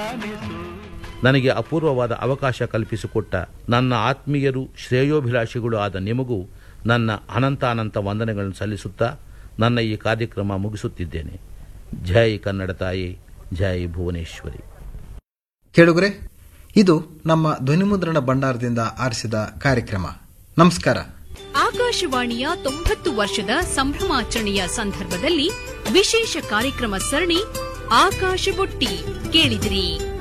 ನನಗೆ ಅಪೂರ್ವವಾದ ಅವಕಾಶ ಕಲ್ಪಿಸಿಕೊಟ್ಟ ನನ್ನ ಆತ್ಮೀಯರು ಶ್ರೇಯೋಭಿಲಾಷಿಗಳು ಆದ ನಿಮಗೂ ನನ್ನ ಅನಂತ ವಂದನೆಗಳನ್ನು ಸಲ್ಲಿಸುತ್ತಾ ನನ್ನ ಈ ಕಾರ್ಯಕ್ರಮ ಮುಗಿಸುತ್ತಿದ್ದೇನೆ. ಜೈ ಕನ್ನಡ ತಾಯಿ, ಜೈ ಭುವನೇಶ್ವರಿ. ಕೇಳುಗರೆ, ಇದು ನಮ್ಮ ಧ್ವನಿಮುದ್ರಣ ಭಂಡಾರದಿಂದ ಆರಿಸಿದ ಕಾರ್ಯಕ್ರಮ. ನಮಸ್ಕಾರ. ಆಕಾಶವಾಣಿಯ 90 ವರ್ಷದ ಸಂಭ್ರಮಾಚರಣೆಯ ಸಂದರ್ಭದಲ್ಲಿ ವಿಶೇಷ ಕಾರ್ಯಕ್ರಮ ಸರಣಿ ಆಕಾಶ ಬುಟ್ಟಿ ಕೇಳಿದಿರಿ.